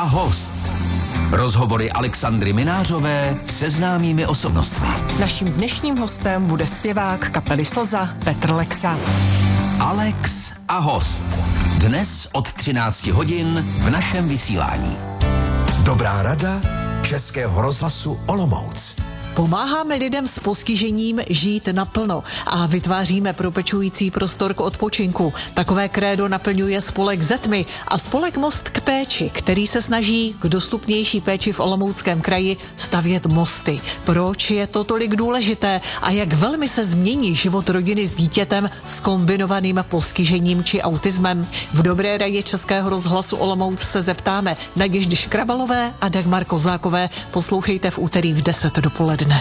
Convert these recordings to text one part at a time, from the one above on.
host. Rozhovory Alexandry Minářové se známými osobnostmi. Naším dnešním hostem bude zpěvák kapely Slza Petr Lexa. Alex a host. Dnes od 13 hodin v našem vysílání. Dobrá rada Českého rozhlasu Olomouc. Pomáháme lidem s postižením žít naplno a vytváříme propečující prostor k odpočinku. Takové krédo naplňuje spolek Zetmy a spolek Most k péči, který se snaží k dostupnější péči v Olomouckém kraji stavět mosty. Proč je to tolik důležité a jak velmi se změní život rodiny s dítětem s kombinovaným postižením či autismem? V Dobré radě Českého rozhlasu Olomouc se zeptáme Naděždy Škrabalové a Dagmar Kozákové. Poslouchejte v úterý v 10 dopoledne.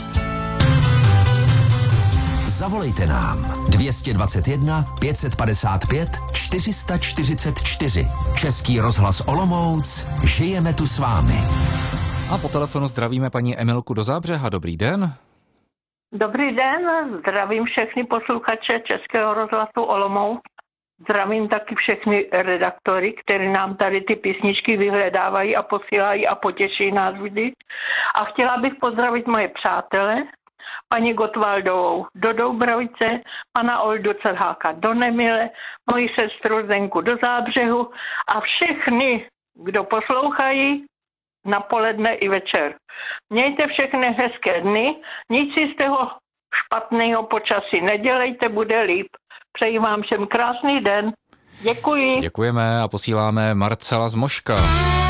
Zavolejte nám 221 555 444. Český rozhlas Olomouc. Žijeme tu s vámi. A po telefonu zdravíme paní Emilku do Zábřeha. Dobrý den. Dobrý den, zdravím všechny posluchače Českého rozhlasu Olomouc. Zdravím taky všechny redaktory, kteří nám tady ty písničky vyhledávají a posílají a potěší nás vždy. A chtěla bych pozdravit moje přátele, paní Gotwaldovou do Doubravice, pana Oldu Celháka do Nemile, moji sestru Zdenku do Zábřehu a všechny, kdo poslouchají na poledne i večer. Mějte všechny hezké dny, nic si z toho špatného počasí nedělejte, bude líp. Přeji vám všem krásný den. Děkuji. Děkujeme a posíláme Marcela z Moška.